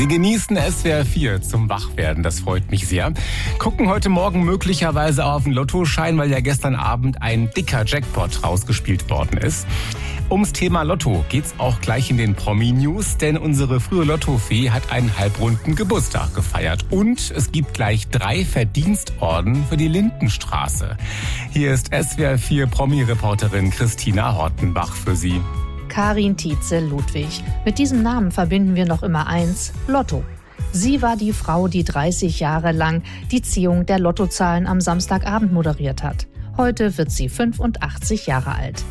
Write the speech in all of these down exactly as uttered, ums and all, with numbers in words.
Sie genießen S W R vier zum Wachwerden, das freut mich sehr. Gucken heute Morgen möglicherweise auf den Lottoschein, weil ja gestern Abend ein dicker Jackpot rausgespielt worden ist. Ums Thema Lotto geht's auch gleich in den Promi-News, denn unsere frühe Lottofee hat einen halbrunden Geburtstag gefeiert. Und es gibt gleich drei Verdienstorden für die Lindenstraße. Hier ist S W R vier Promi-Reporterin Christina Hortenbach für Sie. Karin Tietze-Ludwig. Mit diesem Namen verbinden wir noch immer eins: Lotto. Sie war die Frau, die dreißig Jahre lang die Ziehung der Lottozahlen am Samstagabend moderiert hat. Heute wird sie fünfundachtzig Jahre alt.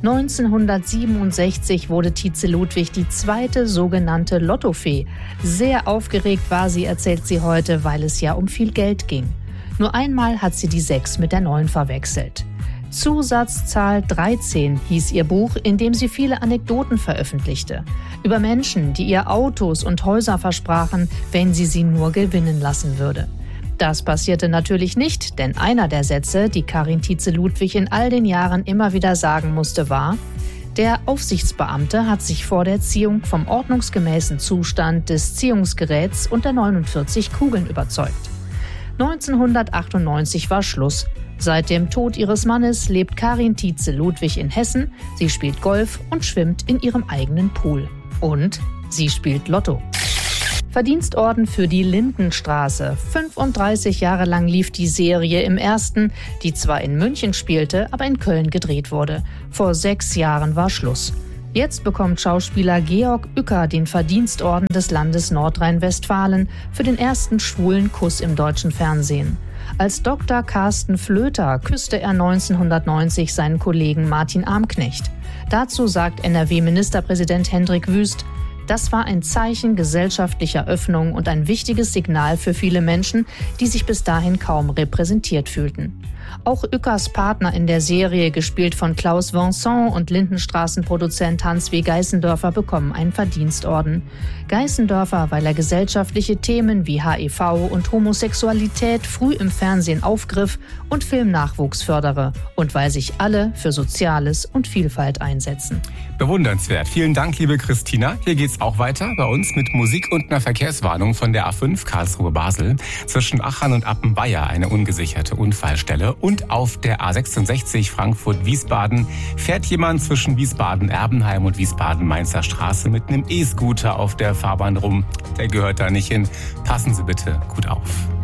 neunzehnhundertsiebenundsechzig wurde Tietze-Ludwig die zweite sogenannte Lottofee. Sehr aufgeregt war sie, erzählt sie heute, weil es ja um viel Geld ging. Nur einmal hat sie die sechs mit der neun verwechselt. Zusatzzahl dreizehn hieß ihr Buch, in dem sie viele Anekdoten veröffentlichte. Über Menschen, die ihr Autos und Häuser versprachen, wenn sie sie nur gewinnen lassen würde. Das passierte natürlich nicht, denn einer der Sätze, die Karin Tietze-Ludwig in all den Jahren immer wieder sagen musste, war: Der Aufsichtsbeamte hat sich vor der Ziehung vom ordnungsgemäßen Zustand des Ziehungsgeräts und der neunundvierzig Kugeln überzeugt. neunzehnhundertachtundneunzig war Schluss. Seit dem Tod ihres Mannes lebt Karin Tietze-Ludwig in Hessen. Sie spielt Golf und schwimmt in ihrem eigenen Pool. Und sie spielt Lotto. Verdienstorden für die Lindenstraße. fünfunddreißig Jahre lang lief die Serie im Ersten, die zwar in München spielte, aber in Köln gedreht wurde. Vor sechs Jahren war Schluss. Jetzt bekommt Schauspieler Georg Uecker den Verdienstorden des Landes Nordrhein-Westfalen für den ersten schwulen Kuss im deutschen Fernsehen. Als Doktor Carsten Flöter küsste er neunzehnhundertneunzig seinen Kollegen Martin Armknecht. Dazu sagt N R W-Ministerpräsident Hendrik Wüst: Das war ein Zeichen gesellschaftlicher Öffnung und ein wichtiges Signal für viele Menschen, die sich bis dahin kaum repräsentiert fühlten. Auch Ueckers Partner in der Serie, gespielt von Klaus Vincent, und Lindenstraßenproduzent Hans W. Geißendörfer bekommen einen Verdienstorden. Geißendörfer, weil er gesellschaftliche Themen wie H I V und Homosexualität früh im Fernsehen aufgriff und Filmnachwuchs fördere und weil sich alle für Soziales und Vielfalt einsetzen. Bewundernswert. Vielen Dank, liebe Christina. Hier geht's auch weiter bei uns mit Musik und einer Verkehrswarnung von der A fünf Karlsruhe-Basel. Zwischen Achern und Appenweier eine ungesicherte Unfallstelle. Und auf der A sechsundsechzig Frankfurt-Wiesbaden fährt jemand zwischen Wiesbaden-Erbenheim und Wiesbaden-Mainzer Straße mit einem E-Scooter auf der Fahrbahn rum. Der gehört da nicht hin. Passen Sie bitte gut auf.